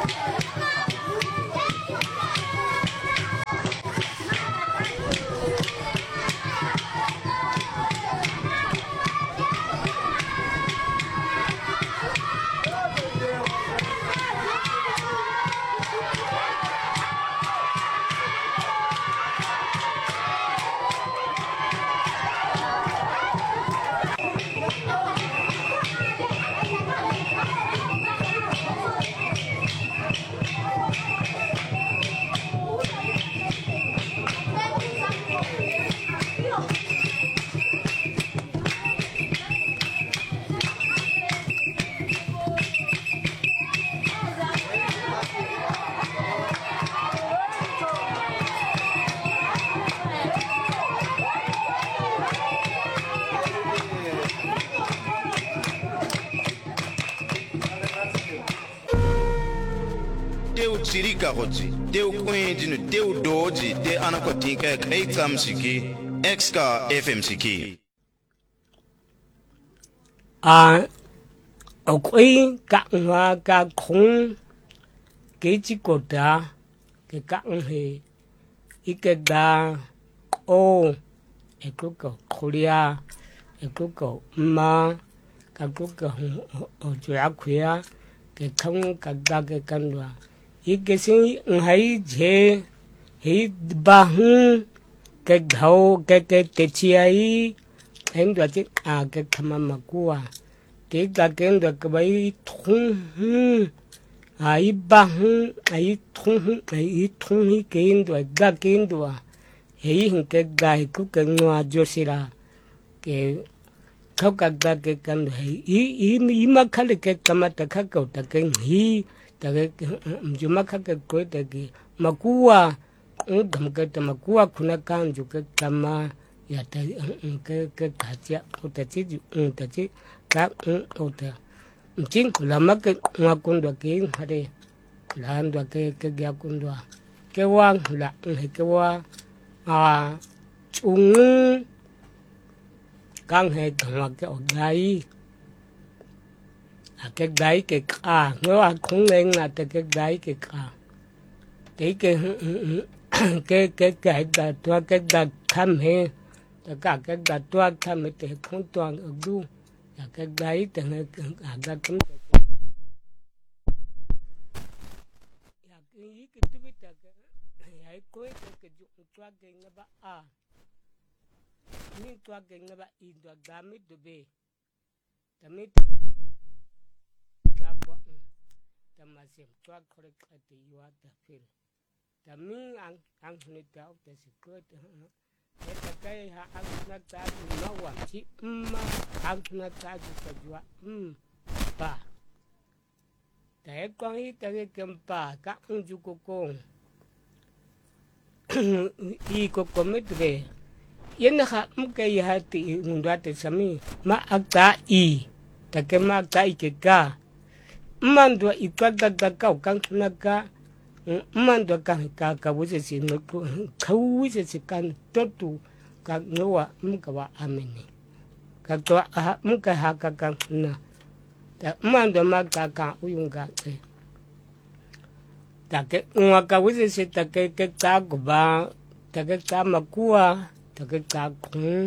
Teu tsirika gotsi, teu kwenjinu, teu doji, te anakotinka kreikam siki, exka FM siki. Okui kakwa kakung kechikota ke kakhe ikeda o ekuko Korea ekuko ma kakuko ojuakuya ke kang kada ke kanwa ikesi ngai je hi bahu ke dhau ke techiai endwa ti ke kamamakua te ka kendo ke bai thung ai bahu ai thung ke endwa ga kendwa hei ke gai ku ke ngwa josira ke khau ka ga ke kan i makhale ke kamata khakau ta ke hi ta ke mjuma khake ko ta ke makua ngam ke ta makua khuna kan ju ke kama ya ta ke khacha ta chi ta chi ka ta chin la ma ke ngwa kundwa ke hare la ndwa ke ga kundwa ke wa la ke wa chung kang he thwa ke odai ke dai ke ka no khung leng na te ke dai ke ka te ke da tua ke da tham he te ka ke da tua tham te khung tua du ya ke dai te ga tum ya ke tu bi ta ke ai ko ke ju tua ke na ba ni tua ke na ba I do ga mi do be ta mi tamasem tua korek ati yuata fil tami ang hunita of the secret eta kai ha ang na ta no wa chi ang na ta ju ka jua pa ta kwang hi ta ke kempa ka ju ko kong I ko kometre yen ha mke ya ti ngundwa te sami ma akta I ta ke ma ta I ke ka mando ikada kau kang naga mando kang ka wuse si no ka wuse si kan totu ka noa mkawa ameni ka to mka ha ka kang na ta mando maka ka uyunga ta ke ngwa ka wuse si ta ke ta ba ta ke ta makua ta ke ta khung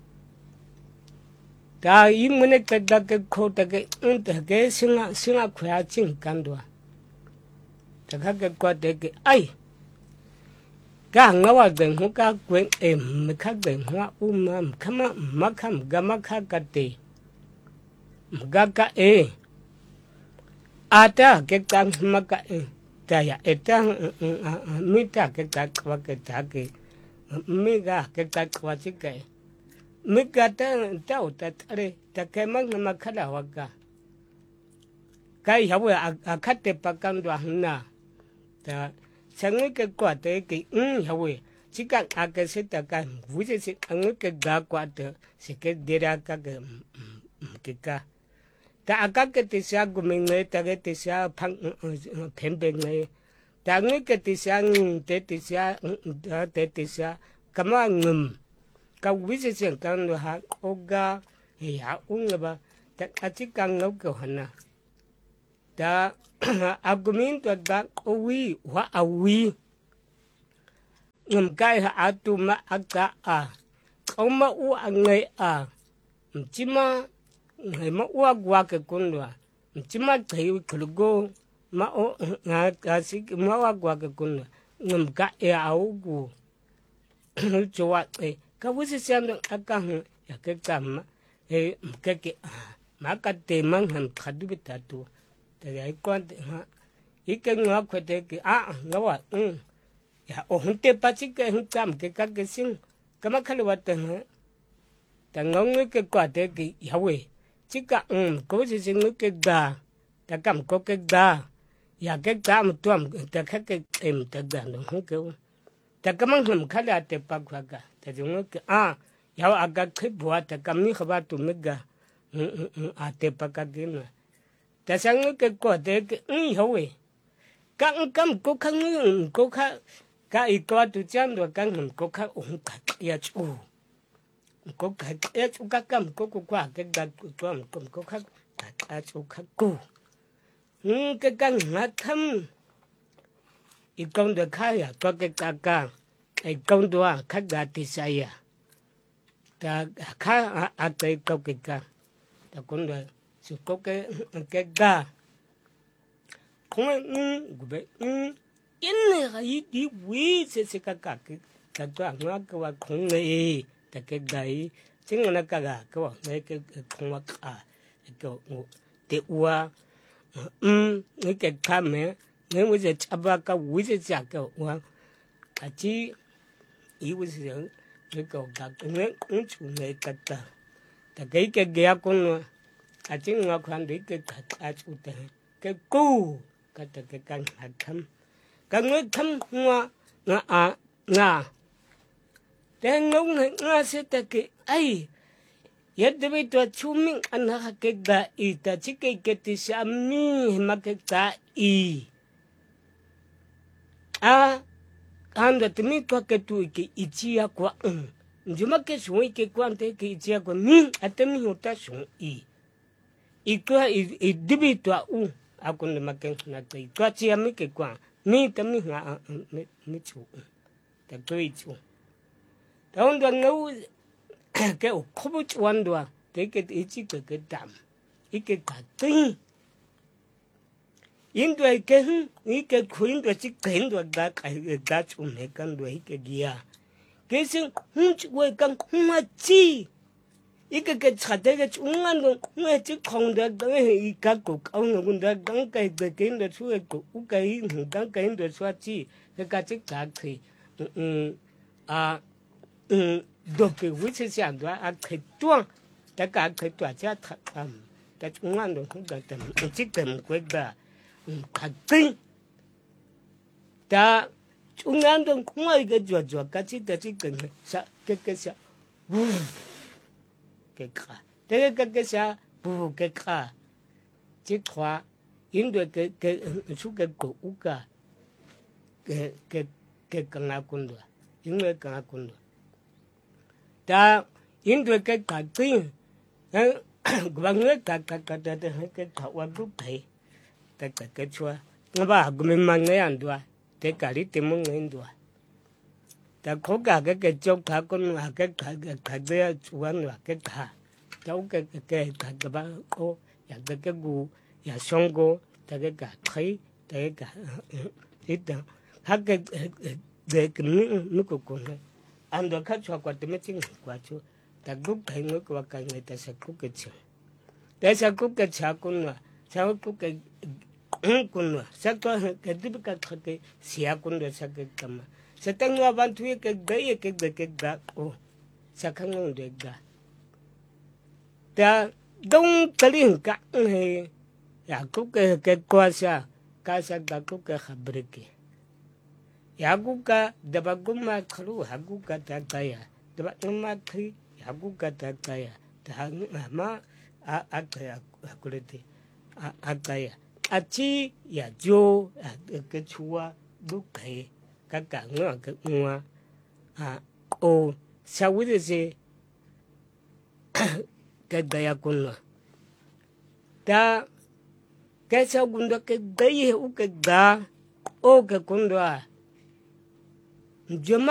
ta I mune ke da ke ko ta ke ke singa khwa chin kandwa ta ka ke kwa de ke ai ka ngawa de hu ka kwen me ka de hwa kama makam gama ka ka te ga ka ata ke ta maka ta ya eta mi ta ke ta kwa ke ta ke mi ga ke ta kwa chi ke mikata tau tatare takemang makala waka kai hawe akate pakandwa na ta sangi ke kwate ke hawe chika akaseta ka vuje se angi ke ga kwate se ke dera ka ke ka ta akake te sia gumengne ta ke te sia phang phembe ngai ta ngi ke te sia te sia kama ngum ka wise se kan ha oga ya ungba ta achikang no ko hana ta argument da owi wa awi ngam kai ha atu ma aka a oma u angai a mchima ma u agwa ke kundwa mchima kai kulgo ma o nga kasi ma wa gwa ke kundwa ngam ka e augu chowa e ka wisi siando aka ya ke kama e mkeke ma ka te mang han khadu bitatu te ai kwante ha ike ngwa kwete ke ngawa ya o hunte pachi ke hunkam ke ka ke sing kama khale wate ha ta ngong ke kwate ke yawe chika ko si sing ke da ta kam ko ke da ya ke kam tuam ta ka ke em ta da no ke ta kama ngam khale ate pa kwa ka ta jung ke ya aga ke bua ta kam ni khaba tu me ga ate pa ka ke na ta sang ke kwate ke yawe ka kam ko khang ko kha ka ikwa tu chan do kan ko kha ka ya chu ko ka ya chu ka kam ko kwa ke da tuam ko kha ka chu kha ku cái căn ngã thâm i công được khai à có cái cả ai công đó khách đã thì sai à ta khai à cái câu cái cả ta cũng được sự có cái cả không phải in này đi quý sẽ cả cái đó nó cáiว่าkhông này ta cái đấy chính là cáiว่าcái khôngว่าcái tiêu qua cái cái cam này nếu bây giờ chắp cái quý sẽ chặt cái hoa chỉ ý bây giờ cái cái cái chủ này cái ta cái ghế con nó chỉ ngọc khoan đấy cái chủ này cái cu cái căn hạt thâm cái người thâm hoa ngà để ngông này ngà sẽ ta cái ai yadda to chumin an haka ke ga ita cike ke ti sami maka ta i anda timi to ke tu ke ichia kwa njuma ke sui ke kwante ke ichia kwa mi atemi hota sui ikwa I dibi to akun make na te to chia mi ke kwa mi tami nga mi chu ta to ichu ta onda ngau cái khúc quan đoan cái chỉ cái đam cái cả tinh in đuôi cái khuyên đuôi chỉ khuyên đuôi đã chung này căn đuôi cái kia cái sinh không đuôi căn không chi cái chặt cái chung ăn luôn không chỉ không được cái cục ông cũng được đắng cái được suy cục cái đắng cái được suy chi cái chỉ cả thì đồ cái vị trí xem đó cái tuang tất cả cái tuang cha thật cái chúng ăn được không được tầm chỉ tầm cái đó cái tinh ta chúng ăn được không ai cái chuột cái chỉ cần sa cái sa cái sa cái cả chỉ khoa in được cái số cái cổ cả cái cái nào cũng được in cái nào cũng được ta in đuôi cái cả tinh bằng người cả cái thảo quan bút thầy cái chua nó bảo mình mang người ăn đuôi cái cả đi tìm người ăn đuôi ta có cả cái châu thảo con là cái cái chuan là cái thả cháu cái ba cô cái gu ya song cô ta cái cả thấy cái cả ít đó hát cái để cái nước của con ăn được khách cho quạt mấy tiếng quạt cho ta cúc thấy người qua cái người ta sẽ cúc cái chả để sẽ cúc cái chả con là sao cúc cái con là sẽ có cái tiếp cái xia con được sẽ cái cầm sẽ tăng hoa văn thuê cái đấy cái gà ô sẽ không ngon được gà ta đông cái hình cả này ya cúc cái qua xa cái sẽ gà cúc cái khabri kia yaguka dabaguma khalu haguka takaya dabaguma khi yaguka takaya ma akaya kulete akaya achi ya jo cái chua đúc thầy các cả ngõ cái ngõ o sao với gì cái đại quân ta que segundo que gay o que dá o que quando